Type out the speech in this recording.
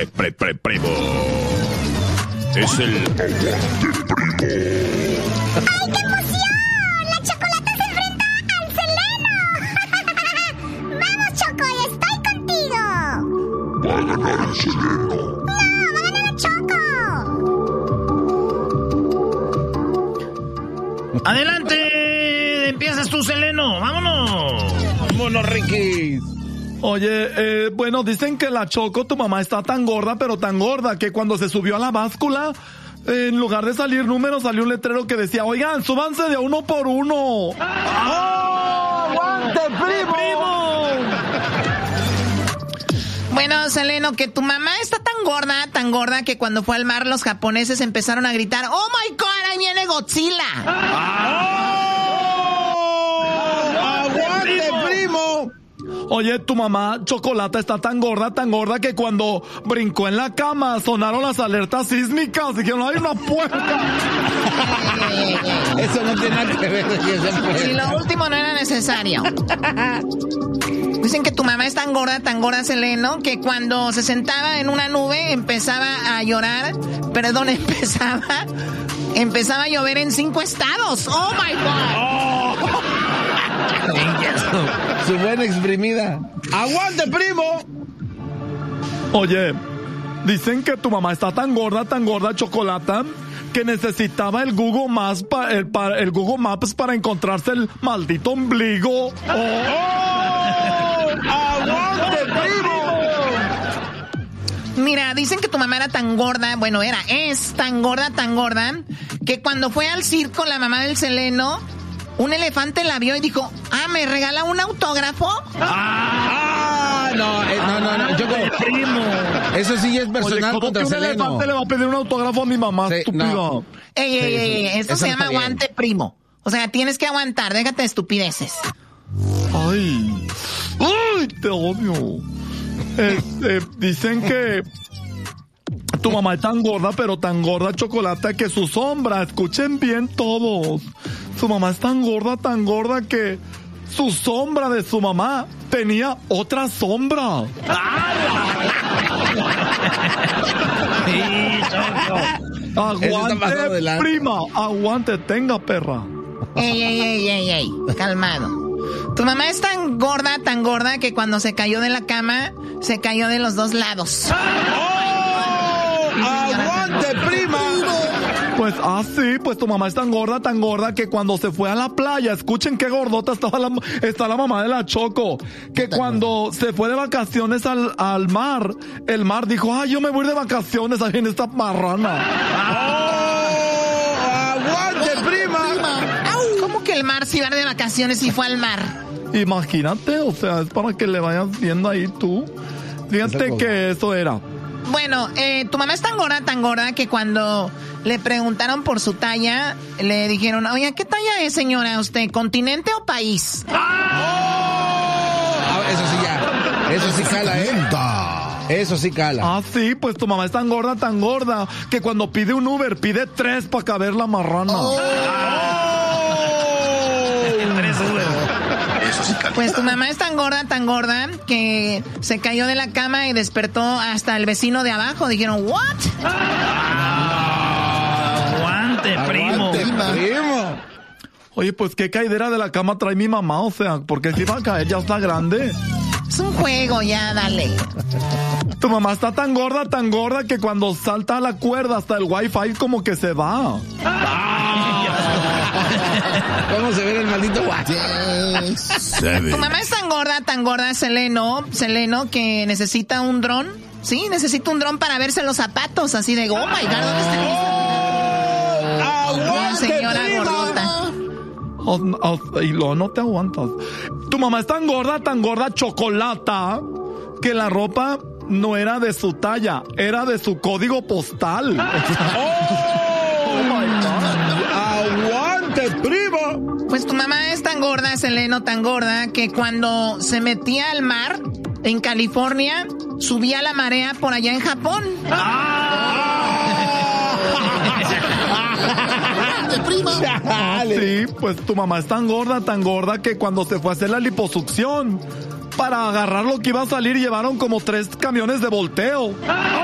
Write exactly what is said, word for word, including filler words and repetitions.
pre, pre, pre, primo. Es el Aguante Primo. ¡Ay, qué emoción! ¡La Chocolata se enfrenta al Seleno! ¡Vamos, Choco! ¡Estoy contigo! Va a ganar el Seleno. ¡No! ¡Va a ganar la Choco! ¡Adelante! Empiezas tú, Seleno. ¡Vámonos! ¡Vámonos, Ricky! Oye, eh, bueno, dicen que la Choco, tu mamá, está tan gorda, pero tan gorda, que cuando se subió a la báscula, eh, en lugar de salir números, salió un letrero que decía, oigan, súbanse de uno por uno. ¡Oh! ¡Aguante, primo! Bueno, Seleno, que tu mamá está tan gorda, tan gorda, que cuando fue al mar los japoneses empezaron a gritar, ¡oh, my God, ahí viene Godzilla! ¡Oh! ¡Aguante, primo! Oye, tu mamá, Chocolata, está tan gorda, tan gorda, que cuando brincó en la cama sonaron las alertas sísmicas. Dijeron, hay una puerta. Eso no tiene nada que ver. Y lo último no era necesario. Dicen que tu mamá es tan gorda, tan gorda, Seleno, que cuando se sentaba en una nube empezaba a llorar. Perdón, empezaba... Empezaba a llover en cinco estados. ¡Oh, my God! Oh. Su buena exprimida. ¡Aguante, primo! Oye, dicen que tu mamá está tan gorda, tan gorda, Chocolata, que necesitaba el Google Maps, pa, el, pa, el Google Maps para encontrarse el maldito ombligo. ¡Oh! ¡Oh! ¡Aguante, primo! Mira, dicen que tu mamá era tan gorda, bueno, era, es tan gorda, tan gorda, que cuando fue al circo la mamá del Seleno, un elefante la vio y dijo, ah, ¿me regala un autógrafo? ¡Ah! No, eh, no, no, no, yo como primo. Eso sí es personal. Oye, ¿cómo contra que un Seleno? elefante le va a pedir un autógrafo a mi mamá, Sí, estúpida? no. Ey, ey, Sí, ey, eso- esto eso se no llama está bien. aguante primo. O sea, tienes que aguantar, déjate de estupideces. Ay, ay, te odio. Este, dicen que tu mamá es tan gorda, pero tan gorda, Chocolata, que su sombra, escuchen bien todos, su mamá es tan gorda, tan gorda que su sombra de su mamá tenía otra sombra. Sí, Choco. Aguante, prima, aguante, tenga, perra. Ey, ey, ey, ey, ey, calmado. Tu mamá es tan gorda, tan gorda, que cuando se cayó de la cama, se cayó de los dos lados. ¡Oh! ¡Aguante, prima! Pues, ah, sí, pues tu mamá es tan gorda, tan gorda, que cuando se fue a la playa, escuchen qué gordota estaba la, está la mamá de la Choco, que cuando se fue de vacaciones al, al mar, el mar dijo, ay, yo me voy de vacaciones, ahí en esta marrana. ¡Oh! ¡Aguante, prima! ¿Cómo que el mar se iba de vacaciones y fue al mar? Imagínate, o sea, es para que le vayas viendo ahí tú. Fíjate que eso era. Bueno, eh, tu mamá es tan gorda, tan gorda, que cuando le preguntaron por su talla, le dijeron, oye, ¿qué talla es, señora, usted? ¿Continente o país? Ah, eso sí ya. Eso sí cala, ¿eh? Eso sí cala. Ah, sí, pues tu mamá es tan gorda, tan gorda, que cuando pide un Uber, pide tres para caber la marrana. Oh. Tres Uber. Pues tu mamá es tan gorda, tan gorda, que se cayó de la cama y despertó hasta el vecino de abajo. Dijeron, ¿what? Aguante, primo. Primo. Oye, pues qué caidera de la cama trae mi mamá, o sea, porque si va a caer, ya está grande. Es un juego, ya, dale. Tu mamá está tan gorda, tan gorda, que cuando salta a la cuerda hasta el wifi como que se va. ¿Cómo se ve el maldito guacho? Tu mamá es tan gorda, tan gorda, Seleno, Seleno, que necesita un dron. Sí, necesita un dron para verse los zapatos, así de, oh my God, ¿dónde está mi zapato? La señora gordota. Oh, oh, y luego no te aguantas. Tu mamá es tan gorda, tan gorda, Chocolata, que la ropa no era de su talla, era de su código postal. ¡Oh, my God! ¡Aguante, primo! Pues tu mamá es tan gorda, Seleno, tan gorda, que cuando se metía al mar en California, subía la marea por allá en Japón. Sí, pues tu mamá es tan gorda, tan gorda, que cuando se fue a hacer la liposucción, para agarrar lo que iba a salir, llevaron como tres camiones de volteo.